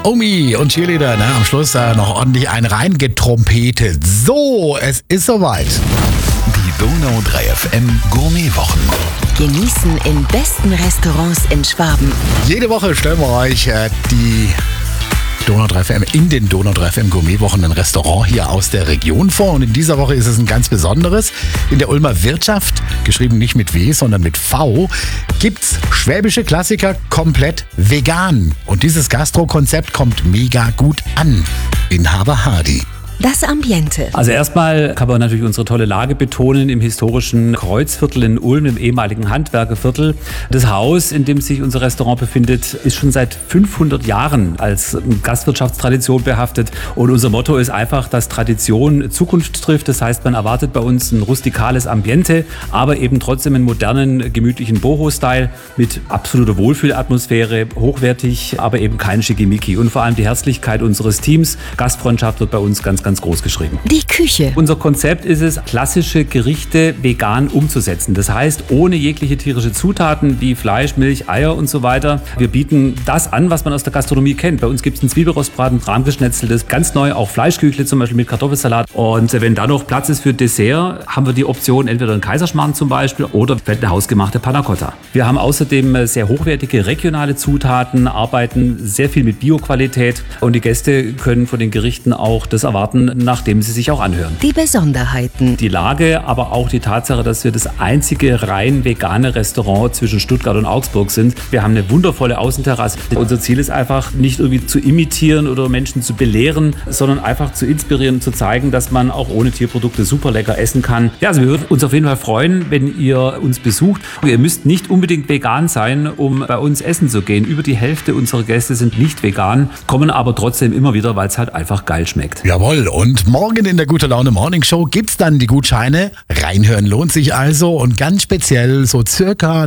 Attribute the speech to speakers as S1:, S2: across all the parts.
S1: Omi und Cheerleader, am Schluss noch ordentlich einen reingetrompetet. So, es ist soweit.
S2: Die Donau 3 FM Gourmetwochen.
S3: Genießen in besten Restaurants in Schwaben.
S1: Jede Woche stellen wir euch die Donau 3 FM in den Donau 3 FM Gourmetwochen, ein Restaurant hier aus der Region vor. Und in dieser Woche ist es ein ganz besonderes. In der Ulmer Wirtschaft, geschrieben nicht mit W, sondern mit V, gibt's schwäbische Klassiker komplett vegan. Und dieses Gastro-Konzept kommt mega gut an. Inhaber Hardy.
S3: Das Ambiente.
S4: Also erstmal kann man natürlich unsere tolle Lage betonen im historischen Kreuzviertel in Ulm, im ehemaligen Handwerkerviertel. Das Haus, in dem sich unser Restaurant befindet, ist schon seit 500 Jahren als Gastwirtschaftstradition behaftet. Und unser Motto ist einfach, dass Tradition Zukunft trifft. Das heißt, man erwartet bei uns ein rustikales Ambiente, aber eben trotzdem einen modernen, gemütlichen Boho-Style mit absoluter Wohlfühlatmosphäre, hochwertig, aber eben kein Schickimicki. Und vor allem die Herzlichkeit unseres Teams. Gastfreundschaft wird bei uns ganz groß geschrieben.
S3: Die Küche.
S4: Unser Konzept ist es, klassische Gerichte vegan umzusetzen. Das heißt, ohne jegliche tierische Zutaten wie Fleisch, Milch, Eier und so weiter. Wir bieten das an, was man aus der Gastronomie kennt. Bei uns gibt es einen Zwiebelrostbraten, Rahmgeschnetzeltes, ganz neu auch Fleischküchle, zum Beispiel mit Kartoffelsalat. Und wenn da noch Platz ist für Dessert, haben wir die Option, entweder einen Kaiserschmarrn zum Beispiel oder eine hausgemachte Panna Cotta. Wir haben außerdem sehr hochwertige regionale Zutaten, arbeiten sehr viel mit Bioqualität und die Gäste können von den Gerichten auch das erwarten, nachdem sie sich auch anhören.
S3: Die Besonderheiten.
S4: Die Lage, aber auch die Tatsache, dass wir das einzige rein vegane Restaurant zwischen Stuttgart und Augsburg sind. Wir haben eine wundervolle Außenterrasse. Unser Ziel ist einfach, nicht irgendwie zu imitieren oder Menschen zu belehren, sondern einfach zu inspirieren und zu zeigen, dass man auch ohne Tierprodukte super lecker essen kann. Ja, also wir würden uns auf jeden Fall freuen, wenn ihr uns besucht. Ihr müsst nicht unbedingt vegan sein, um bei uns essen zu gehen. Über die Hälfte unserer Gäste sind nicht vegan, kommen aber trotzdem immer wieder, weil es halt einfach geil schmeckt.
S1: Jawohl, und morgen in der Gute Laune Morning Show gibt's dann die Gutscheine. Reinhören lohnt sich also und ganz speziell so circa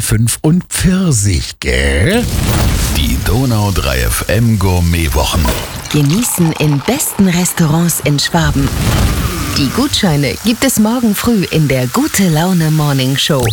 S1: 9,45, gell?
S2: Die Donau 3 FM Gourmetwochen.
S3: Genießen in besten Restaurants in Schwaben. Die Gutscheine gibt es morgen früh in der Gute Laune Morning Show.